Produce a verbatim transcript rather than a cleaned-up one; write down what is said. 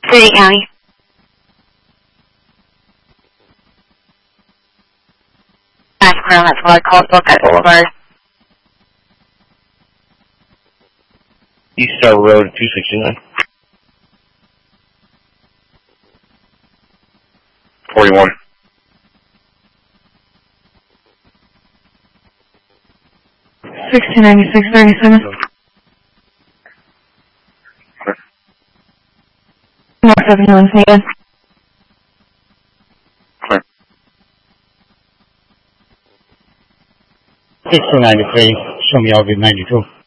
City County. That's Crown, that's what I called Buckeye Boulevard. East Star Road, two sixty-nine. forty-one. sixteen ninety-six thirty-seven. North seventy-one, again. sixteen ninety-three, show me L V ninety-two.